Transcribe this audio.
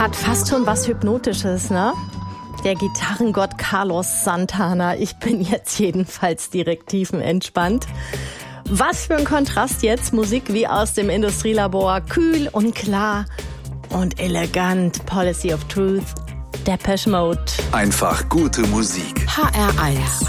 Hat fast schon was Hypnotisches, ne? Der Gitarrengott Carlos Santana. Ich bin jetzt jedenfalls direkt tiefenentspannt. Was für ein Kontrast jetzt. Musik wie aus dem Industrielabor. Kühl und klar und elegant. Policy of Truth. Depeche Mode. Einfach gute Musik. HR1.